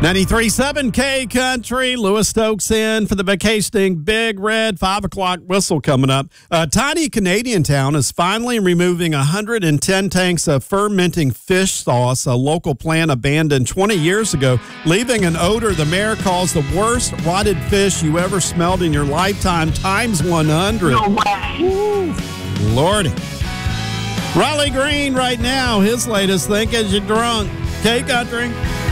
93.7 K Country. Lewis Stokes in for the vacationing Big Red 5 o'clock whistle coming up. A tiny Canadian town is finally removing 110 tanks of fermenting fish sauce, a local plant abandoned 20 years ago, leaving an odor the mayor calls the worst rotted fish you ever smelled in your lifetime times 100. No way. Woo. Lordy. Riley Green right now, his latest Think As You Drunk. K Country.